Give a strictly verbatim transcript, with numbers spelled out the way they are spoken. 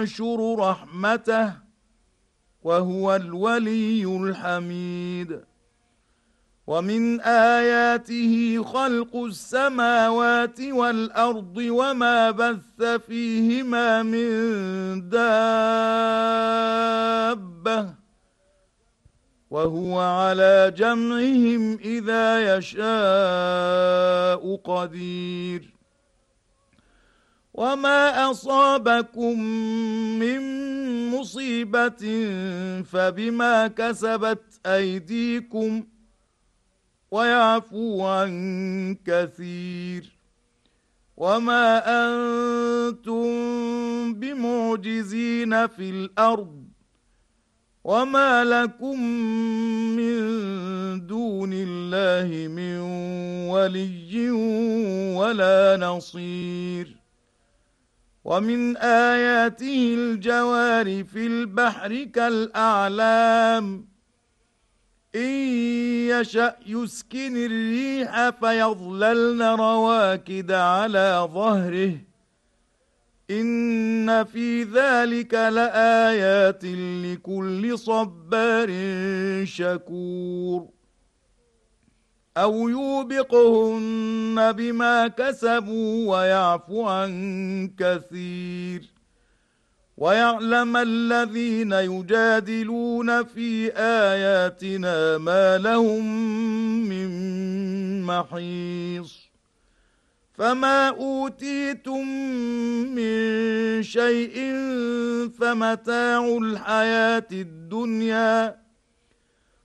ينشر رحمته وهو الولي الحميد. ومن آياته خلق السماوات والأرض وما بث فيهما من دابة وهو على جمعهم إذا يشاء قدير. وما أصابكم من مصيبة فبما كسبت أيديكم ويعفو عن كثير. وما أنتم بمعجزين في الأرض وما لكم من دون الله من ولي ولا نصير. ومن آياته الجوار في البحر كالأعلام إن يشأ يسكن الريح فيظللن رواكد على ظهره إن في ذلك لآيات لكل صبار شكور. أو يوبقهن بما كسبوا ويعفو عن كثير. ويعلم الذين يجادلون في آياتنا ما لهم من محيص. فما أوتيتم من شيء فمتاع الحياة الدنيا